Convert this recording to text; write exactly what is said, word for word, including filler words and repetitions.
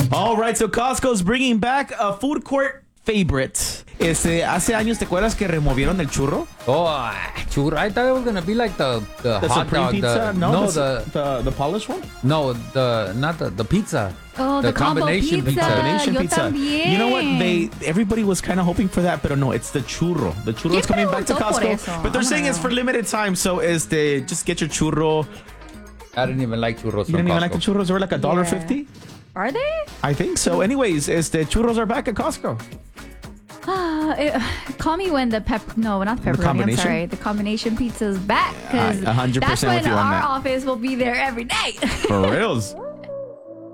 All right, so Costco's bringing back a food court favorite. Este, hace años, ¿te acuerdas que removieron el churro? Oh, ah, churro. I thought it was gonna be like the the, The hot Supreme dog. pizza? The, no, no, the, the, the the polished one? no, the not the the pizza. Oh, the, combo combination pizza. Combination Yo pizza. también. You know what? They everybody was kind of hoping for that, but no, it's the churro. The churro is ¿Quién coming back to preguntó por Costco, eso? but they're I saying wanna it's for know. limited time. So is the just get your churro. I didn't even like churros. You from didn't even Costco. like the churros? They were like a dollar Yeah. fifty. Are they? I think so. Anyways, is the churros are back at Costco. Ah, it- call me when the pep. No, not the pepperoni. I'm combination? sorry. The combination pizza is back because I- one hundred that's percent when with you on our that. office will be there every day. For reals.